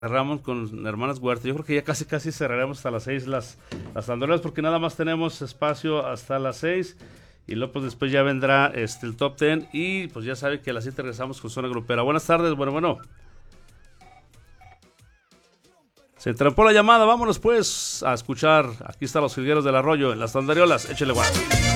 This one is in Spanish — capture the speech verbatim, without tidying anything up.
cerramos con Hermanas Huerta. Yo creo que ya casi casi cerraremos hasta las seis las, las bandoleras, porque nada más tenemos espacio hasta las seis. Y luego pues después ya vendrá este, el top ten. Y pues ya sabe que a las siete regresamos con Zona Grupera. Buenas tardes, bueno, bueno. Se entrampó la llamada, vámonos pues a escuchar. Aquí están los jilgueros del arroyo en las Tandariolas. Échele guay.